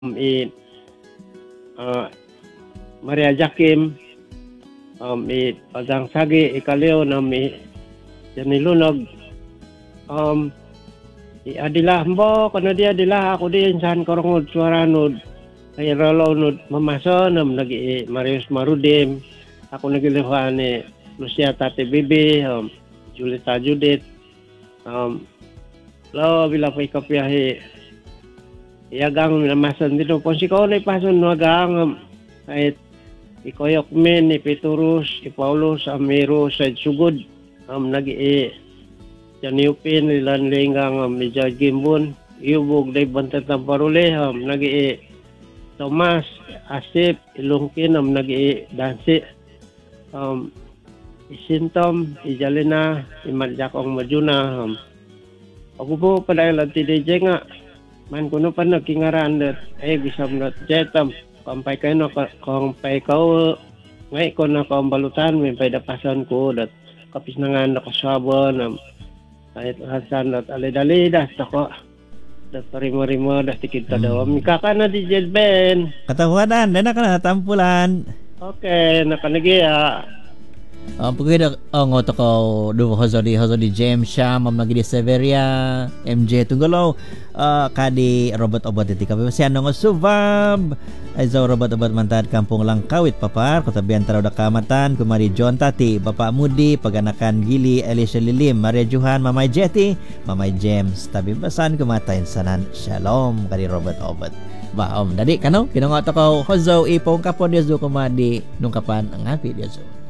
i Maria Jakim, i Padang Sagi, Ikaleo, i Janilunog, i Adila Mbo, kana dia Adila, ako din, saan korongod suaranod, ay ralonod mamason, nagi Marius Marudim, ako nagilihuan ni Lucia Tate Bibi, Julita Judith, lo bila pa ikapiyahi, iagang minamasan dito po si ko na ipason wagang kahit ikoyok men ni Petrus, ni Paulos, Amiro, sa sugod nagi Janiupin, ilan linggang ni George Gimbon, iubog day bantat ng paruli, nagi Tomas, Asip, Ilungkin, nagi Dansi, Isintom, Ijalina, Imadjakong Majuna, ako po pala ilang DJ nga, man kuno pa nagkingaraan dat bisam dat jetam kampay kayo no kampay kau ngay ko na balutan may paidapasan ko dat kapis na nga nakasabon kahit hasan dat alidalida tako dat parimo-rimo dat tikita daw mikaka na di Ben katawanan dana kana tampulan okay nakanagiya pagkida ngoto ko do hozodi James siya mamnagidi Severia MJ tunggalaw kadi robot obat iti kape siya ngo subab ay zaw robot obat mantad kampung Langkawit papar katabian taraw da kamatan kumari John Tati Bapak Mudi paganakan Gili Alicia Lilim Maria Johan Mamay Jetty Mamay James tabi basan kumatayin sanan shalom kadi robot obat ba dadi kano kinangoto ko hozo ipong kapon Dios kumadi nung kapan ang happy Dios